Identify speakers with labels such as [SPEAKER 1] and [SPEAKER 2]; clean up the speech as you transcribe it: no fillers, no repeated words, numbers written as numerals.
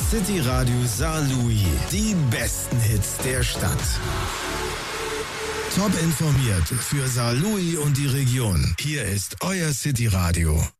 [SPEAKER 1] City Radio Saarlouis. Die besten Hits der Stadt. Top informiert für Saarlouis und die Region. Hier ist euer City Radio.